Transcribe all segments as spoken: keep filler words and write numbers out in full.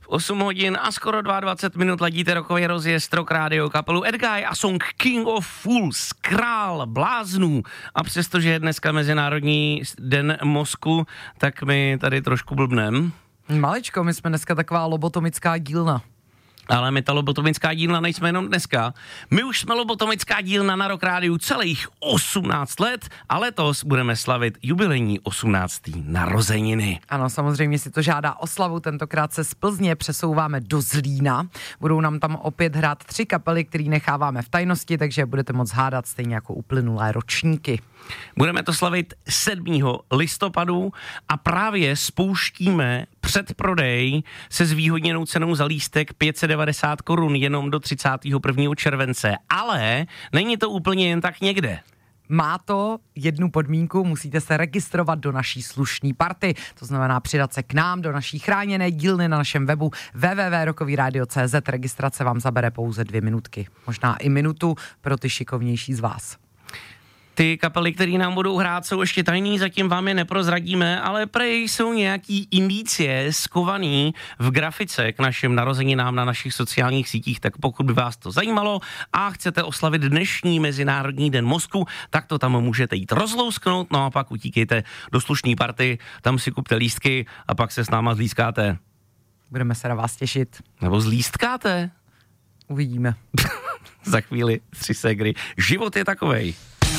osm hodin a skoro dvacet dva minut ladíte rokový rozjezd Rock Radio, kapelu Edguy a song King of Fools, král bláznů. A přestože je dneska Mezinárodní den mozku, tak my tady trošku blbnem. Maličko, my jsme dneska taková lobotomická dílna. Ale my ta lobotomická dílna nejsme jenom dneska. My už jsme lobotomická dílna na Rock Rádiu celých osmnáct let a letos budeme slavit jubilejní osmnácté narozeniny. Ano, samozřejmě si to žádá oslavu, tentokrát se z Plzně přesouváme do Zlína. Budou nám tam opět hrát tři kapely, které necháváme v tajnosti, takže budete moct hádat stejně jako uplynulé ročníky. Budeme to slavit sedmého listopadu a právě spouštíme předprodej se zvýhodněnou cenou za lístek pět set devadesát korun jenom do třicátého prvního července. Ale není to úplně jen tak někde. Má to jednu podmínku, musíte se registrovat do naší slušný party, to znamená přidat se k nám do naší chráněné dílny na našem webu w w w tečka rokový rádio tečka c z. Registrace vám zabere pouze dvě minutky, možná i minutu pro ty šikovnější z vás. Ty kapely, které nám budou hrát, jsou ještě tajný, zatím vám je neprozradíme, ale prej jsou nějaký indicie skovaný v grafice k našim narozeninám na našich sociálních sítích, tak pokud by vás to zajímalo a chcete oslavit dnešní Mezinárodní den mozku, tak to tam můžete jít rozlousknout, no a pak utíkejte do slušný party, tam si kupte lístky a pak se s náma zlískáte. Budeme se na vás těšit. Nebo zlístkáte? Uvidíme. Za chvíli tři ségry. Život je takovej.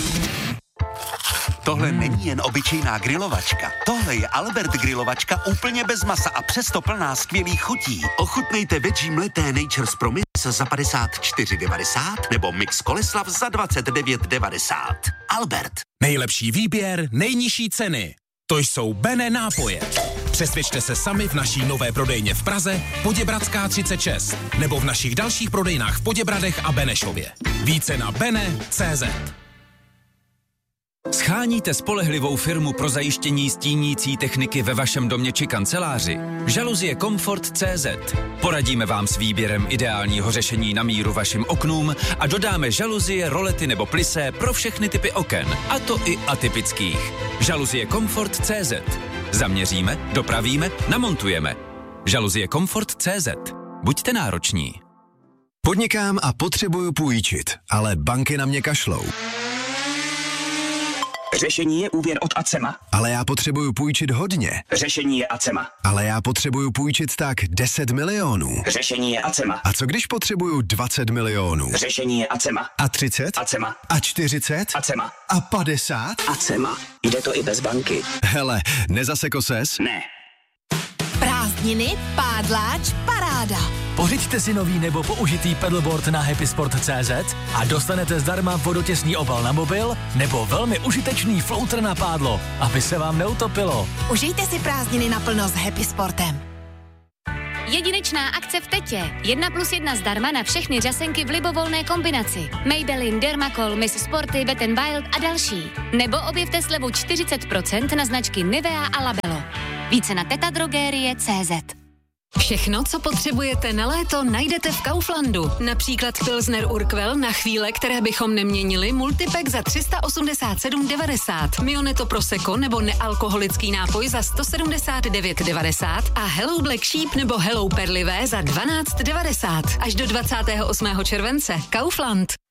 Tohle není jen obyčejná grilovačka. Tohle je Albert grilovačka úplně bez masa a přesto plná skvělých chutí. Ochutnejte veggie mleté Nature's Promise za padesát čtyři devadesát nebo mix Koleslav za dvacet devět devadesát. Albert. Nejlepší výběr, nejnižší ceny. To jsou Bene nápoje. Přesvědčte se sami v naší nové prodejně v Praze, Poděbradská třicet šest, nebo v našich dalších prodejnách v Poděbradech a Benešově. Více na bene tečka cé zet. Scháníte spolehlivou firmu pro zajištění stínící techniky ve vašem domě či kanceláři? Žaluzie Comfort tečka cé zet. Poradíme vám s výběrem ideálního řešení na míru vašim oknům a dodáme žaluzie, rolety nebo plisé pro všechny typy oken, a to i atypických. Žaluzie Comfort tečka cé zet. Zaměříme, dopravíme, namontujeme. Žaluzie Comfort tečka cé zet. Buďte nároční. Podnikám a potřebuju půjčit, ale banky na mě kašlou. Řešení je úvěr od Acema. Ale já potřebuju půjčit hodně. Řešení je Acema. Ale já potřebuju půjčit tak deset milionů. Řešení je Acema. A co když potřebuju dvacet milionů? Řešení je Acema. A třicet? Acema. A čtyřicet? Acema. A padesát? Acema. Jde to i bez banky. Hele, nezaseko ses? Ne. Prázdniny, pádláč, paráda. Pořiďte si nový nebo použitý pedalboard na happysport tečka cé zet a dostanete zdarma vodotěsný obal na mobil nebo velmi užitečný floater na pádlo, aby se vám neutopilo. Užijte si prázdniny naplno s Happy Sportem. Jedinečná akce v Tetě. Jedna plus jedna zdarma na všechny řasenky v libovolné kombinaci. Maybelline, Dermacol, Miss Sporty, Wet n Wild a další. Nebo objevte slevu čtyřicet procent na značky Nivea a Labello. Více na tetadrogerie tečka cé zet. Všechno, co potřebujete na léto, najdete v Kauflandu. Například Pilsner Urquell na chvíle, které bychom neměnili, multipack za tři sta osmdesát sedm devadesát, Mioneto Prosecco nebo nealkoholický nápoj za sto sedmdesát devět devadesát a Hello Black Sheep nebo Hello Perlivé za dvanáct devadesát. Až do dvacátého osmého července. Kaufland.